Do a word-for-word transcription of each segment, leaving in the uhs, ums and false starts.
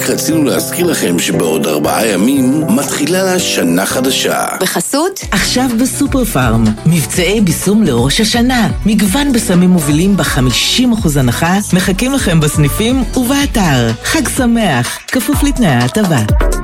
רק רצינו להזכיר לכם שבעוד ארבעה ימים מתחילה לה שנה חדשה. בחסות? עכשיו בסופר פארם, מבצעי ביסום לראש השנה. מגוון בסמים מובילים ב-חמישים אחוז הנחה, מחכים לכם בסניפים ובאתר. חג שמח, כפוף לתנאי ההטבה.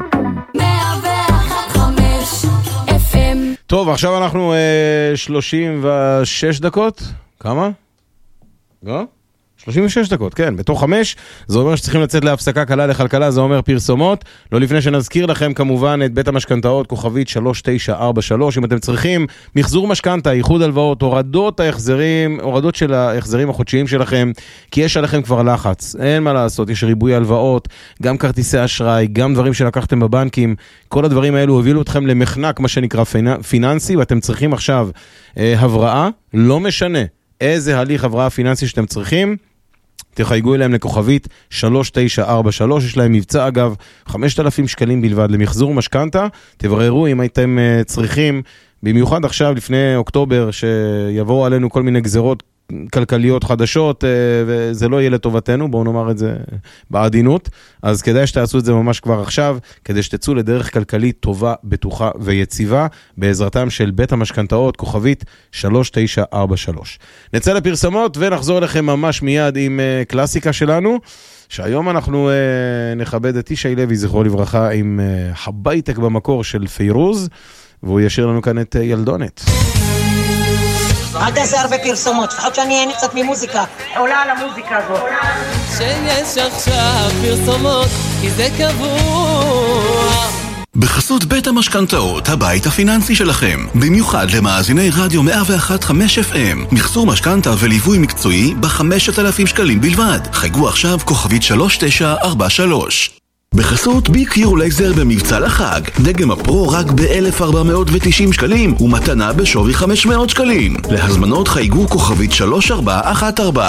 טוב, עכשיו אנחנו אה, שלושים ושש דקות. כמה? לא? שלושים ושש דקות, כן, בתוך חמש. זה אומר שצריכים לצאת להפסקה קלה לכלכלה, זה אומר פרסומות. לא לפני שנזכיר לכם כמובן את בית המשכנתאות, כוכבית שלוש תשע ארבע שלוש. אם אתם צריכים מחזור משכנתה, איחוד הלוואות, הורדות ההחזרים, הורדות של ההחזרים החודשיים שלכם, כי יש עליכם כבר לחץ. אין מה לעשות, יש ריבוי הלוואות, גם כרטיסי אשראי, גם דברים שלקחתם בבנקים. כל הדברים האלו הובילו אתכם למחנק, מה שנקרא פיננסי, ואתם צריכים עכשיו אה, הבראה, לא משנה איזה הליך הבראה פיננסי שאתם צריכים, תחייגו אליהם לכוכבית שלוש תשע ארבע שלוש, יש להם מבצע אגב, חמשת אלפים שקלים בלבד למחזור משכנתה, תבררו אם הייתם צריכים, במיוחד עכשיו לפני אוקטובר, שיבואו עלינו כל מיני גזרות כלכליות חדשות, וזה לא יהיה לטובתנו, בואו נאמר את זה בעדינות, אז כדאי שתעשו את זה ממש כבר עכשיו, כדי שתצאו לדרך כלכלית טובה, בטוחה ויציבה, בעזרתם של בית המשכנתאות, כוכבית שלוש תשע ארבע שלוש. נצא לפרסומות ונחזור לכם ממש מיד עם uh, קלאסיקה שלנו, שהיום אנחנו uh, נכבד את ישי לוי, זכרו לברכה, עם uh, הבייטק במקור של פיירוז, והוא ישיר לנו כאן את uh, ילדונת. אל תעשה הרבה פרסומות, לפחות שאני אהנה קצת ממוזיקה. עולה על המוזיקה הזאת. שיש עכשיו פרסומות, כי זה קבוע. בחסות בית המשכנתאות, הבית הפיננסי שלכם. במיוחד למאזיני רדיו מאה ואחת חמש אף אם. מחזור משכנתה וליווי מקצועי ב-חמשת אלפים שקלים בלבד. חייגו עכשיו כוכבית שלוש תשע ארבע שלוש. בחסות ביקיור לייזר במבצע לחג, דגם הפרו רק ב-אלף ארבע מאות ותשעים שקלים ומתנה בשווי חמש מאות שקלים. להזמנות חייגו כוכבית שלוש ארבע אחת ארבע.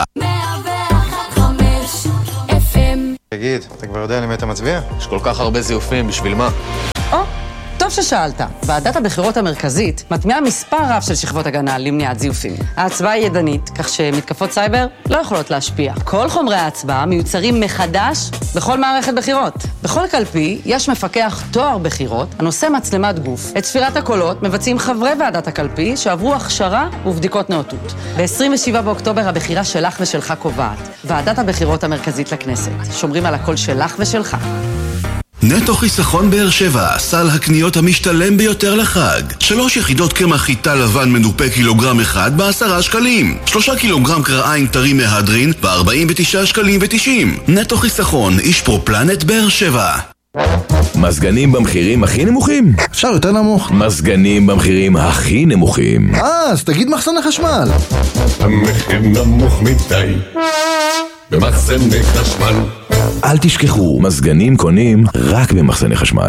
תגיד, אתה כבר יודע למי אתה מצביע? יש כל כך הרבה זיופים, בשביל מה? או, טוב ששאלת. ועדת הבחירות המרכזית מטמיעה מספר רב של שכבות הגנה למניעת זיופים. ההצבעה היא ידנית, כך שמתקפות סייבר לא יכולות להשפיע. כל חומרי ההצבעה מיוצרים מחדש בכל מערכת בחירות. בכל קלפי יש מפקח תואר בחירות, הנושא מצלמת גוף. את ספירת הקולות מבצעים חברי ועדת הקלפי שעברו הכשרה ובדיקות נאותות. ב-עשרים ושבעה באוקטובר הבחירה שלך ושלך קובעת. ועדת הבחירות המרכזית לכנסת. שומרים על הקול שלך ושלך. נטו חיסכון באר שבע, סל הקניות המשתלם ביותר לחג. שלוש יחידות קמח חיטה לבן מנופה קילוגרם אחד בעשרה שקלים. שלושה קילוגרם קרעיים טרי מהדרין ב-ארבעים ותשעה שקלים ותשעים. נטו חיסכון, איש פרופלנט באר שבע. מזגנים במחירים הכי נמוכים? אפשר יותר נמוך. מזגנים במחירים הכי נמוכים. אה, אז תגיד מחסן החשמל. המחיר נמוך מדי במחסני חשמל. אל תשכחו, מזגנים קונים רק במחסני חשמל.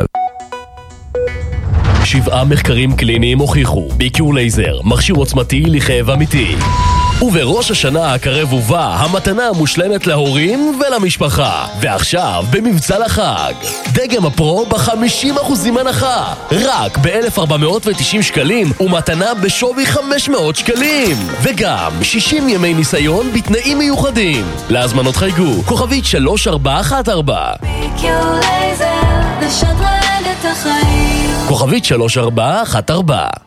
שבעה מחקרים קליניים הוכיחו ביקיור לייזר, מכשיר עוצמתי לכאב אמיתי. ובראש השנה הקרב ובא, המתנה המושלמת להורים ולמשפחה. ועכשיו במבצע לחג, דגם הפרו ב-חמישים אחוזים הנחה, רק ב-אלף ארבע מאות ותשעים שקלים ומתנה בשווי חמש מאות שקלים, וגם שישים ימי ניסיון בתנאים מיוחדים. להזמנות חייגו כוכבית שלוש ארבע אחת ארבע. ביקיור לייזר, לשדרג את החיים. כוכבית שלוש ארבע אחת ארבע.